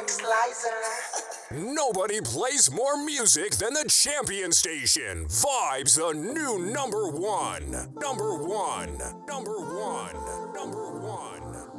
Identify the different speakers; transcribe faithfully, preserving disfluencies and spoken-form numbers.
Speaker 1: Nobody plays more music than the Champion Station. Vibes the new number one. Number one. Number one. Number one.